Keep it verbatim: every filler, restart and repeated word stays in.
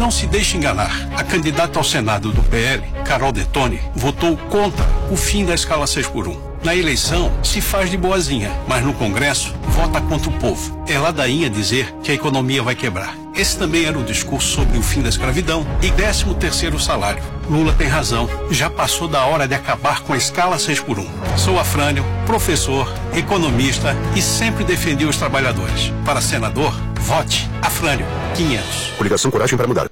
Não se deixe enganar. A candidata ao Senado do P L, Carol Detoni, votou contra o fim da escala seis por um. Na eleição, se faz de boazinha, mas no Congresso, vota contra o povo. É ladainha dizer que a economia vai quebrar. Esse também era o discurso sobre o fim da escravidão e décimo terceiro salário. Lula tem razão. Já passou da hora de acabar com a escala seis por um. Sou Afrânio, professor, economista e sempre defendi os trabalhadores. Para senador, vote Afrânio quinhentos. Coligação Coragem para Mudar.